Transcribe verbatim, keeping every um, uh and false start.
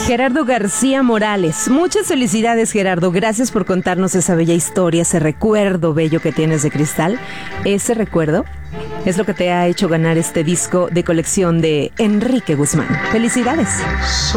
Gerardo García Morales. Muchas felicidades, Gerardo. Gracias por contarnos esa bella historia, ese recuerdo bello que tienes de Cristal. Ese recuerdo es lo que te ha hecho ganar este disco de colección de Enrique Guzmán. Felicidades.